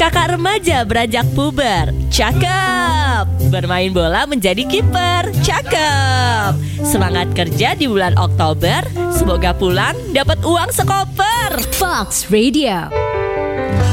Kakak remaja beranjak puber, cakep. Bermain bola menjadi kiper, cakep. Semangat kerja di bulan Oktober, semoga pulang dapat uang sekoper. Fox Radio.